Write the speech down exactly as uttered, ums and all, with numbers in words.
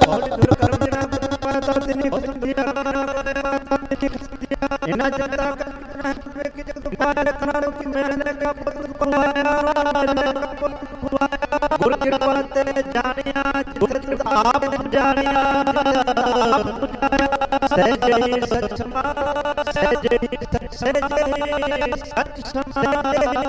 ਦੁਰ ਕਰਮ ਜਿਹੜਾ ਪਾਤਾ ਤਿਨੀ ਖੁਸ਼ੀਆਂ ਇਹਨਾਂ ਜਨਤਾ ਕਰਨਾ ਵੇਖ ਜਗ ਪਾਰ ਰੱਖਣਾ ਕਿ ਮੈਂ ਲਗਾ ਪੁੱਤ ਖਵਾਇਆ ਗੁਰ ਕਿਰਪਾ ਤੇ ਜਾਣਿਆ ਜਿਤ ਆਪ ਜਾਣਿਆ ਸਹਿਜੇ ਸਚ ਸਮਾ ਸਹਿਜੇ ਸਚ ਸਹਿਜੇ ਸਚ ਸਮਾ